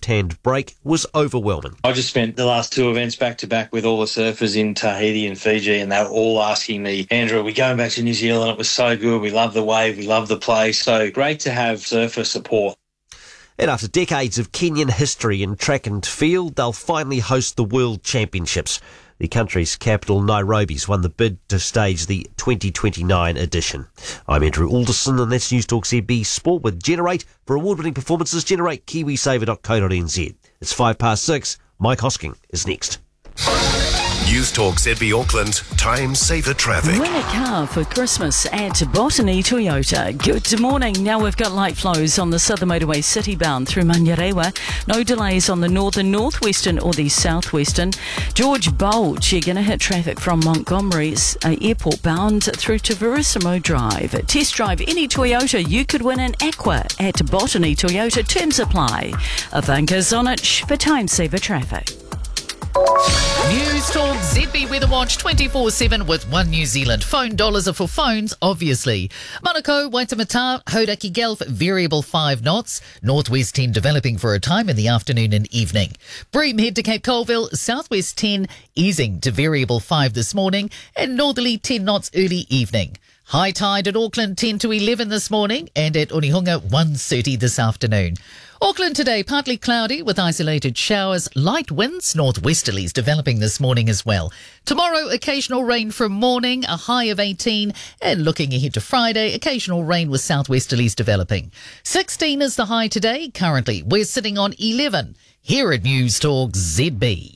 left-hand brake was overwhelming. I just spent the last two events back-to-back with all the surfers in Tahiti and Fiji, and they were all asking me, Andrew, are we going back to New Zealand? It was so good. We love the wave. We love the place. So great to have surfer support. And after decades of Kenyan history in track and field, they'll finally host the World Championships. The country's capital, Nairobi's won the bid to stage the 2029 edition. I'm Andrew Alderson, and that's News Talk ZB Sport with Generate. For award-winning performances, generate kiwisaver.co.nz. It's 6:05. Mike Hosking is next. News Talk ZB Auckland, Time Saver Traffic. Win a car for Christmas at Botany Toyota. Good morning. Now we've got light flows on the Southern Motorway city-bound through Manurewa. No delays on the northern, northwestern or the southwestern. George Bulge, you're going to hit traffic from Montgomery's airport bound through to Verissimo Drive. Test drive any Toyota. You could win an Aqua at Botany Toyota. Terms apply. Avanka's on it for Time Saver Traffic. News Talk ZB Weather Watch 24/7 with One New Zealand. Phone dollars are for phones, obviously. Manukau, Waitemata, Hauraki Gulf, variable 5 knots. Northwest 10 developing for a time in the afternoon and evening. Bream head to Cape Colville, southwest 10 easing to variable 5 this morning and northerly 10 knots early evening. High tide at Auckland 10 to 11 this morning and at Onehunga 1:30 this afternoon. Auckland today, partly cloudy with isolated showers, light winds, northwesterlies developing this morning as well. Tomorrow, occasional rain from morning, a high of 18, and looking ahead to Friday, occasional rain with southwesterlies developing. 16 is the high today. Currently, we're sitting on 11 here at News Talk ZB.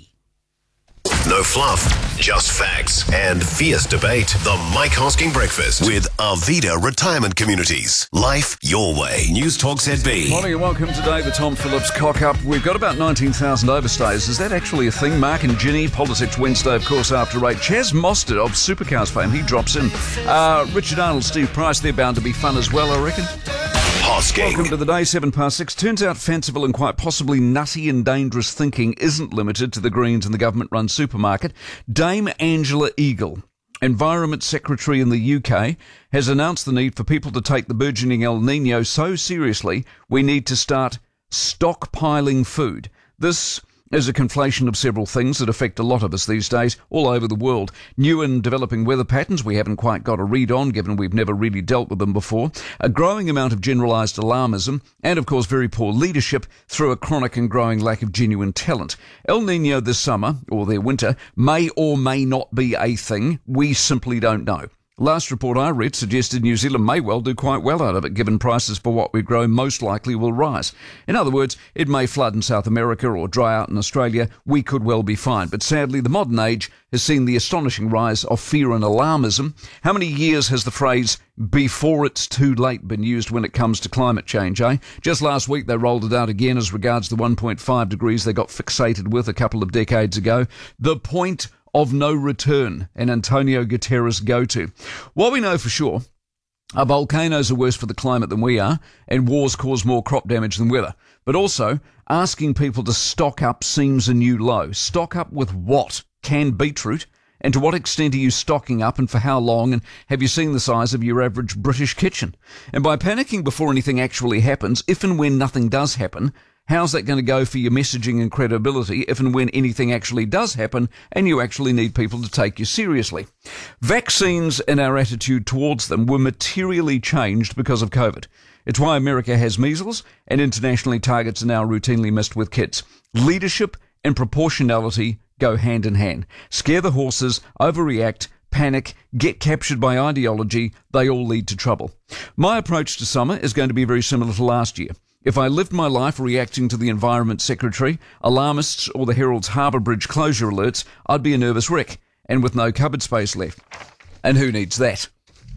No fluff, just facts and fierce debate. The Mike Hosking Breakfast with Arvida Retirement Communities. Life your way. News Talk ZB. Morning and welcome today, the Tom Phillips Cock-Up. We've got about 19,000 overstays. Is that actually a thing? Mark and Ginny, Politics Wednesday, of course, after 8. Chaz Mostert of Supercars fame, he drops in. Richard Arnold, Steve Price, they're bound to be fun as well, I reckon. Hosking. Welcome to the day, 6:07. Turns out fanciful and quite possibly nutty and dangerous thinking isn't limited to the Greens and the government-run supermarket. Dame Angela Eagle, Environment Secretary in the UK, has announced the need for people to take the burgeoning El Niño so seriously we need to start stockpiling food. This is a conflation of several things that affect a lot of us these days all over the world. New and developing weather patterns we haven't quite got a read on, given we've never really dealt with them before. A growing amount of generalised alarmism, and of course very poor leadership through a chronic and growing lack of genuine talent. El Niño this summer, or their winter, may or may not be a thing. We simply don't know. Last report I read suggested New Zealand may well do quite well out of it, given prices for what we grow most likely will rise. In other words, it may flood in South America or dry out in Australia. We could well be fine. But sadly, the modern age has seen the astonishing rise of fear and alarmism. How many years has the phrase "before it's too late" been used when it comes to climate change, eh? Just last week they rolled it out again as regards the 1.5 degrees they got fixated with a couple of decades ago. The point of no return, and Antonio Guterres go-to. What we know for sure are volcanoes are worse for the climate than we are, and wars cause more crop damage than weather. But also, asking people to stock up seems a new low. Stock up with what? Canned beetroot? And to what extent are you stocking up and for how long? And have you seen the size of your average British kitchen? And by panicking before anything actually happens, if and when nothing does happen, how's that going to go for your messaging and credibility if and when anything actually does happen and you actually need people to take you seriously? Vaccines and our attitude towards them were materially changed because of COVID. It's why America has measles and internationally targets are now routinely missed with kids. Leadership and proportionality go hand in hand. Scare the horses, overreact, panic, get captured by ideology, they all lead to trouble. My approach to summer is going to be very similar to last year. If I lived my life reacting to the Environment Secretary, alarmists or the Herald's Harbour Bridge closure alerts, I'd be a nervous wreck and with no cupboard space left. And who needs that?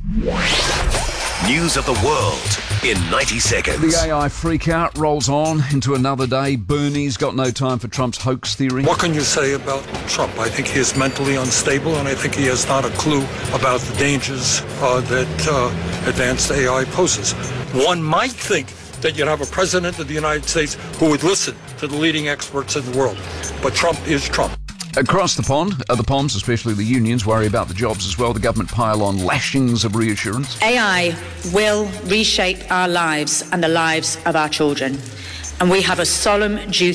News of the world in 90 seconds. The AI freak-out rolls on into another day. Bernie's got no time for Trump's hoax theory. What can you say about Trump? I think he is mentally unstable, and I think he has not a clue about the dangers that advanced AI poses. One might think that you'd have a president of the United States who would listen to the leading experts in the world. But Trump is Trump. Across the pond, the Poms, especially the unions, worry about the jobs as well. The government pile on lashings of reassurance. AI will reshape our lives and the lives of our children. And we have a solemn duty